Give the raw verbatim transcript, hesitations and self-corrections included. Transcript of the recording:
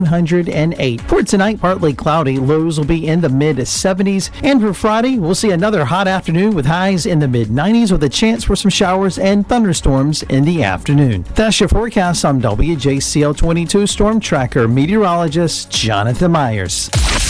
one hundred eight. For tonight, partly cloudy. Lows will be in the mid seventies. And for Friday, we'll see another hot afternoon with highs in the mid nineties with a chance for some showers and thunderstorms in the afternoon. That's your forecast. I'm W J C L twenty-two Storm Tracker meteorologist Jonathan Myers.